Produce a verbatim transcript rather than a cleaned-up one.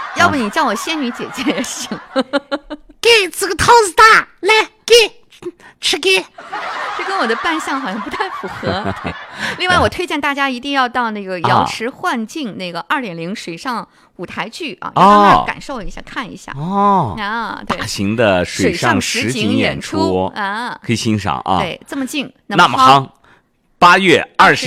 要不你叫我仙女姐姐也行。 给这个桃子大，来给吃给。 这跟我的扮相好像不太符合。对，另外我推荐大家一定要到那个瑶池幻境那个二点零水上舞台剧啊，要到那儿感受一下，看一下哦啊，对， 大型的水上实景演出啊， 可以欣赏啊。 对，这么近， 那么夯，八月二十。